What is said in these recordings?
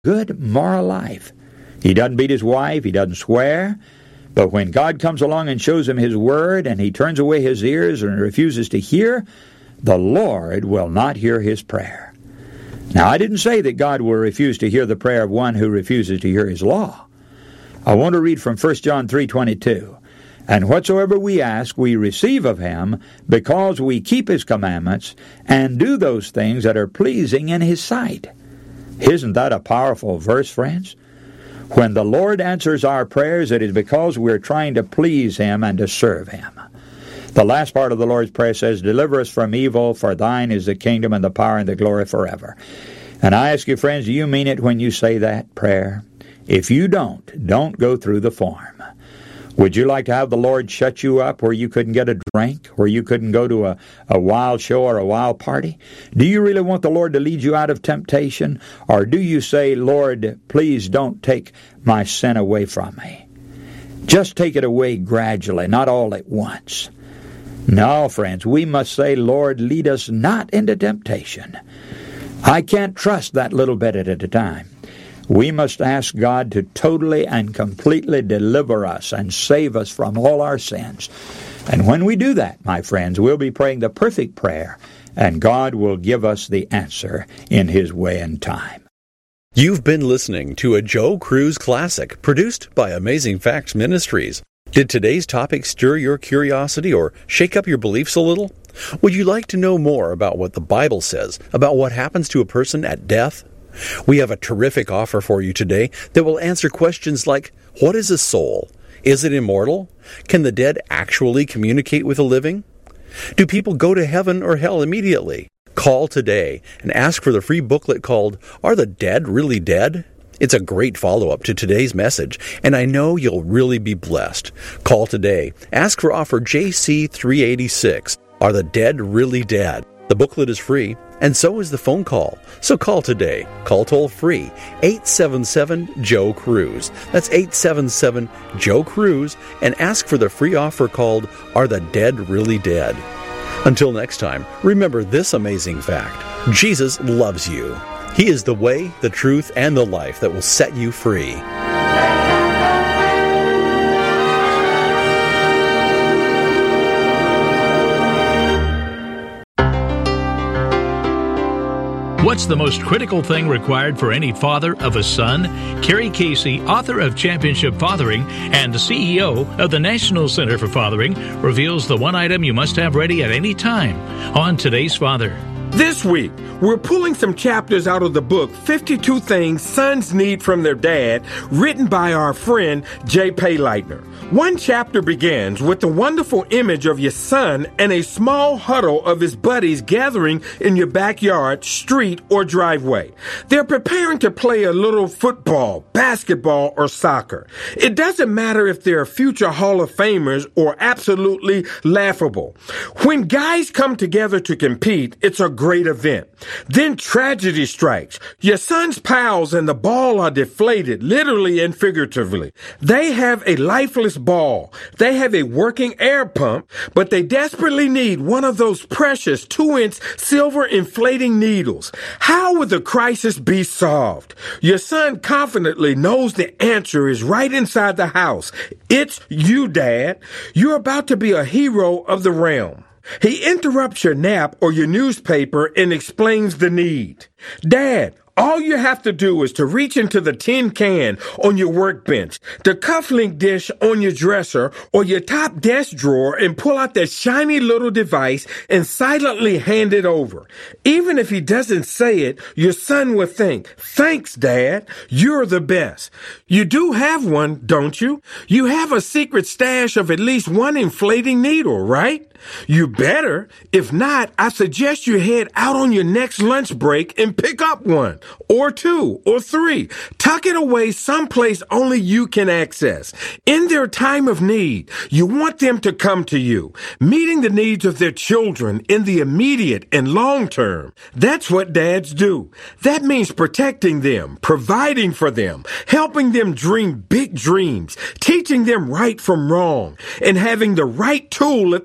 good moral life. He doesn't beat his wife, he doesn't swear, but when God comes along and shows him his word and he turns away his ears and refuses to hear, the Lord will not hear his prayer. Now, I didn't say that God will refuse to hear the prayer of one who refuses to hear his law. I want to read from 1 John 3:22. And whatsoever we ask, we receive of him, because we keep his commandments and do those things that are pleasing in his sight. Isn't that a powerful verse, friends? When the Lord answers our prayers, it is because we're trying to please him and to serve him. The last part of the Lord's Prayer says, "Deliver us from evil, for thine is the kingdom and the power and the glory forever." And I ask you, friends, do you mean it when you say that prayer? If you don't go through the form. Would you like to have the Lord shut you up where you couldn't get a drink, where you couldn't go to a wild show or a wild party? Do you really want the Lord to lead you out of temptation? Or do you say, "Lord, please don't take my sin away from me"? Just take it away gradually, not all at once. No, friends, we must say, "Lord, lead us not into temptation." I can't trust that little bit at a time. We must ask God to totally and completely deliver us and save us from all our sins. And when we do that, my friends, we'll be praying the perfect prayer, and God will give us the answer in his way and time. You've been listening to a Joe Cruz Classic, produced by Amazing Facts Ministries. Did today's topic stir your curiosity or shake up your beliefs a little? Would you like to know more about what the Bible says about what happens to a person at death? We have a terrific offer for you today that will answer questions like, what is a soul? Is it immortal? Can the dead actually communicate with the living? Do people go to heaven or hell immediately? Call today and ask for the free booklet called, Are the Dead Really Dead? It's a great follow-up to today's message, and I know you'll really be blessed. Call today. Ask for offer JC386. Are the Dead Really Dead? The booklet is free, and so is the phone call. So call today. Call toll-free, 877-JOE-CRUISE. That's 877-JOE-CRUISE, and ask for the free offer called, Are the Dead Really Dead? Until next time, remember this amazing fact. Jesus loves you. He is the way, the truth, and the life that will set you free. What's the most critical thing required for any father of a son? Carrie Casey, author of Championship Fathering and CEO of the National Center for Fathering, reveals the one item you must have ready at any time on Today's Father. This week, we're pulling some chapters out of the book 52 Things Sons Need from Their Dad, written by our friend J. Pay Leitner. One chapter begins with the wonderful image of your son and a small huddle of his buddies gathering in your backyard, street, or driveway. They're preparing to play a little football, basketball, or soccer. It doesn't matter if they're future Hall of Famers or absolutely laughable. When guys come together to compete, it's a great event. Then tragedy strikes. Your son's pals and the ball are deflated, literally and figuratively. They have a lifeless ball. They have a working air pump, but they desperately need one of those precious 2-inch silver inflating needles. How would the crisis be solved? Your son confidently knows the answer is right inside the house. It's you, Dad. You're about to be a hero of the realm. He interrupts your nap or your newspaper and explains the need. Dad, all you have to do is to reach into the tin can on your workbench, the cufflink dish on your dresser, or your top desk drawer and pull out that shiny little device and silently hand it over. Even if he doesn't say it, your son will think, "Thanks, Dad. You're the best." You do have one, don't you? You have a secret stash of at least one inflating needle, right? You better. If not, I suggest you head out on your next lunch break and pick up one, or two, or three. Tuck it away someplace only you can access. In their time of need, you want them to come to you, meeting the needs of their children in the immediate and long term. That's what dads do. That means protecting them, providing for them, helping them dream big dreams, teaching them right from wrong, and having the right tool at the right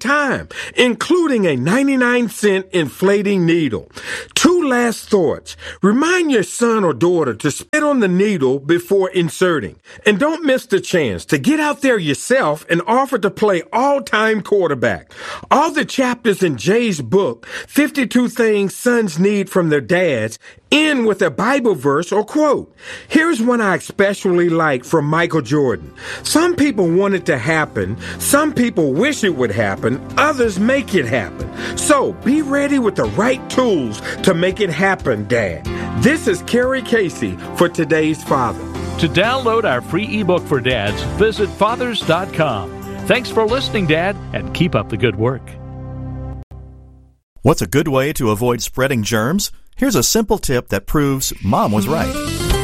time, including a 99-cent inflating needle. 2 last thoughts. Remind your son or daughter to spit on the needle before inserting. And don't miss the chance to get out there yourself and offer to play all-time quarterback. All the chapters in Jay's book, 52 Things Sons Need from Their Dads, end with a Bible verse or quote. Here's one I especially like from Michael Jordan. Some people want it to happen. Some people wish it would happen. Others make it happen. So be ready with the right tools to make it happen, Dad. This is Kerry Casey for Today's Father. To download our free ebook for dads, visit fathers.com. Thanks for listening, Dad, and keep up the good work. What's a good way to avoid spreading germs? Here's a simple tip that proves Mom was right.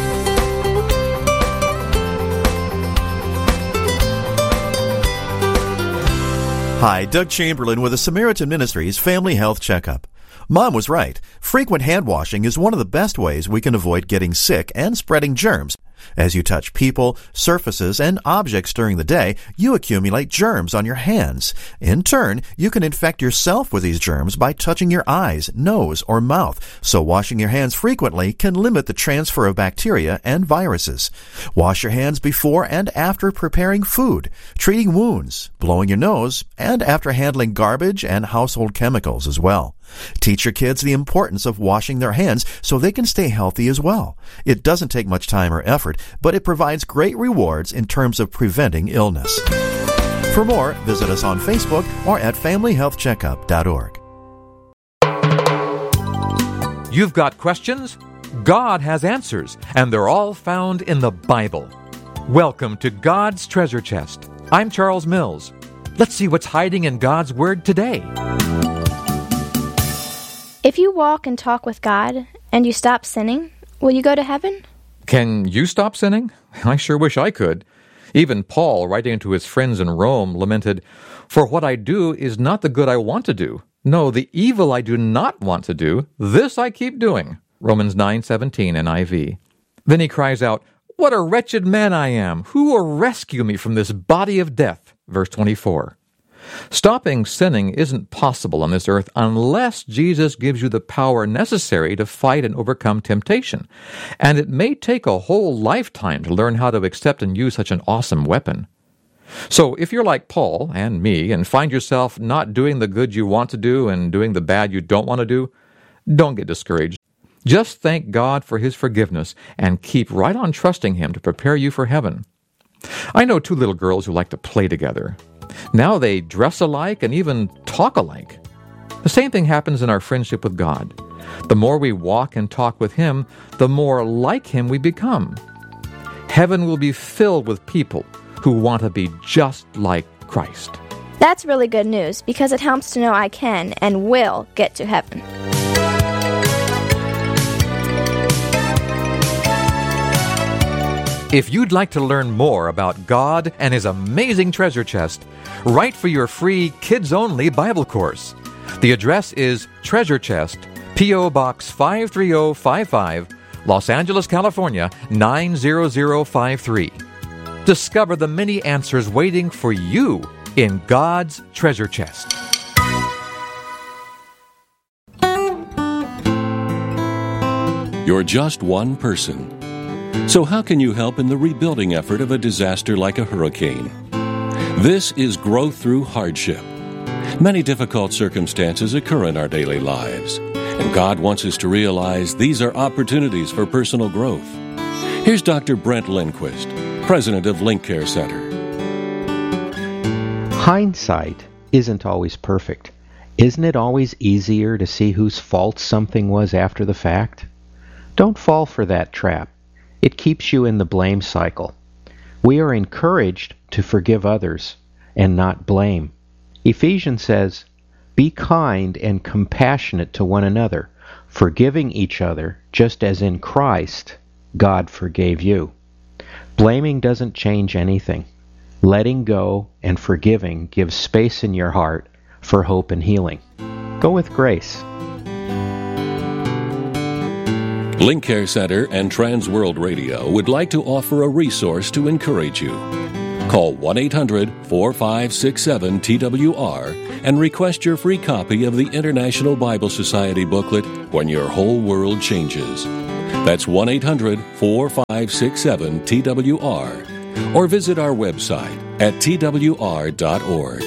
Hi, Doug Chamberlain with the Samaritan Ministries Family Health Checkup. Mom was right. Frequent hand washing is one of the best ways we can avoid getting sick and spreading germs. As you touch people, surfaces, and objects during the day, you accumulate germs on your hands. In turn, you can infect yourself with these germs by touching your eyes, nose, or mouth, so washing your hands frequently can limit the transfer of bacteria and viruses. Wash your hands before and after preparing food, treating wounds, blowing your nose, and after handling garbage and household chemicals as well. Teach your kids the importance of washing their hands so they can stay healthy as well. It doesn't take much time or effort, but it provides great rewards in terms of preventing illness. For more, visit us on Facebook or at familyhealthcheckup.org. You've got questions? God has answers, and they're all found in the Bible. Welcome to God's Treasure Chest. I'm Charles Mills. Let's see what's hiding in God's Word today. If you walk and talk with God and you stop sinning, will you go to heaven? Can you stop sinning? I sure wish I could. Even Paul, writing to his friends in Rome, lamented, "For what I do is not the good I want to do. No, the evil I do not want to do, this I keep doing." Romans 9:17 NIV. Then he cries out, "What a wretched man I am! Who will rescue me from this body of death?" Verse 24. Stopping sinning isn't possible on this earth unless Jesus gives you the power necessary to fight and overcome temptation. And it may take a whole lifetime to learn how to accept and use such an awesome weapon. So if you're like Paul and me and find yourself not doing the good you want to do and doing the bad you don't want to do, don't get discouraged. Just thank God for His forgiveness and keep right on trusting Him to prepare you for heaven. I know 2 little girls who like to play together. Now they dress alike and even talk alike. The same thing happens in our friendship with God. The more we walk and talk with Him, the more like Him we become. Heaven will be filled with people who want to be just like Christ. That's really good news because it helps to know I can and will get to heaven. If you'd like to learn more about God and His amazing treasure chest, write for your free kids-only Bible course. The address is Treasure Chest, P.O. Box 53055, Los Angeles, California, 90053. Discover the many answers waiting for you in God's treasure chest. You're just one person. So how can you help in the rebuilding effort of a disaster like a hurricane? This is growth through hardship. Many difficult circumstances occur in our daily lives, and God wants us to realize these are opportunities for personal growth. Here's Dr. Brent Lindquist, president of Link Care Center. Hindsight isn't always perfect. Isn't it always easier to see whose fault something was after the fact? Don't fall for that trap. It keeps you in the blame cycle. We are encouraged to forgive others and not blame. Ephesians says, "Be kind and compassionate to one another, forgiving each other, just as in Christ God forgave you." Blaming doesn't change anything. Letting go and forgiving gives space in your heart for hope and healing. Go with grace. Link Care Center and Trans World Radio would like to offer a resource to encourage you. Call 1-800-4567-TWR and request your free copy of the International Bible Society booklet, When Your Whole World Changes. That's 1-800-4567-TWR. Or visit our website at twr.org.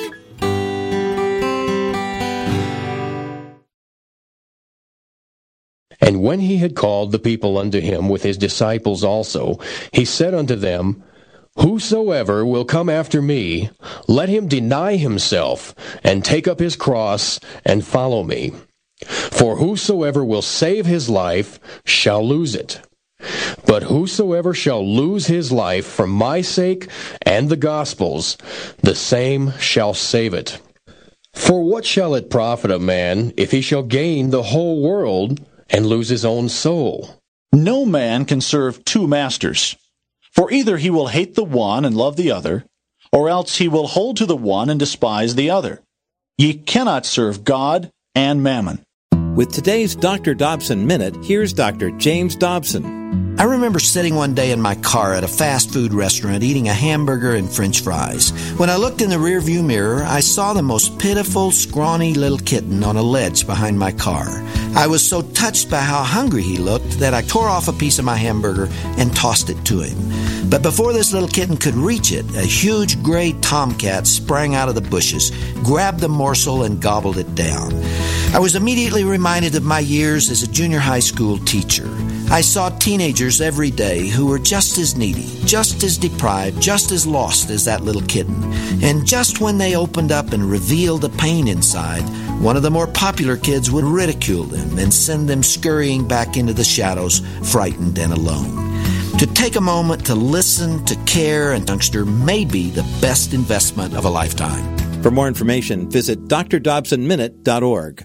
And when he had called the people unto him with his disciples also, he said unto them, Whosoever will come after me, let him deny himself, and take up his cross, and follow me. For whosoever will save his life shall lose it. But whosoever shall lose his life for my sake and the gospel's, the same shall save it. For what shall it profit a man if he shall gain the whole world and lose his own soul? No man can serve two masters. For either he will hate the one and love the other, or else he will hold to the one and despise the other. Ye cannot serve God and mammon. With today's Dr. Dobson Minute, here's Dr. James Dobson. I remember sitting one day in my car at a fast food restaurant eating a hamburger and french fries. When I looked in the rearview mirror, I saw the most pitiful, scrawny little kitten on a ledge behind my car. I was so touched by how hungry he looked that I tore off a piece of my hamburger and tossed it to him. But before this little kitten could reach it, a huge gray tomcat sprang out of the bushes, grabbed the morsel, and gobbled it down. I was immediately reminded of my years as a junior high school teacher. I saw teenagers every day who were just as needy, just as deprived, just as lost as that little kitten. And just when they opened up and revealed the pain inside, one of the more popular kids would ridicule them and send them scurrying back into the shadows, frightened and alone. To take a moment to listen, to care, and youngster may be the best investment of a lifetime. For more information, visit drdobsonminute.org.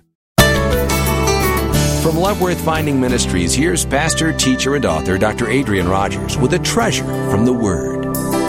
From Love Worth Finding Ministries, here's pastor, teacher, and author Dr. Adrian Rogers with a treasure from the Word.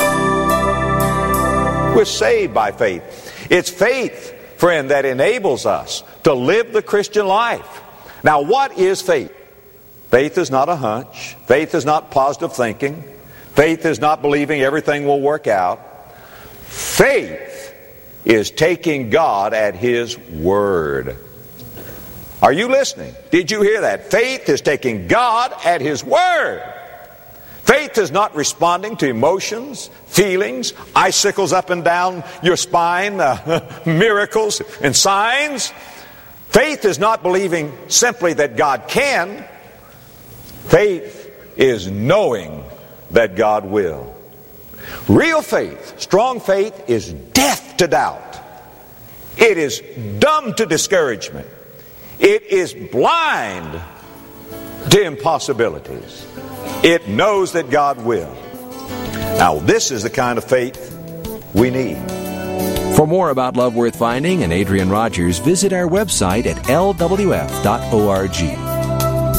We're saved by faith. It's faith, friend, that enables us to live the Christian life. Now, what is faith? Faith is not a hunch. Faith is not positive thinking. Faith is not believing everything will work out. Faith is taking God at His word. Are you listening? Did you hear that? Faith is taking God at His word. Faith is not responding to emotions, feelings, icicles up and down your spine, miracles and signs. Faith is not believing simply that God can. Faith is knowing that God will. Real faith, strong faith, is deaf to doubt. It is dumb to discouragement. It is blind to impossibilities. It knows that God will. Now, this is the kind of faith we need. For more about Love Worth Finding and Adrian Rogers, visit our website at lwf.org.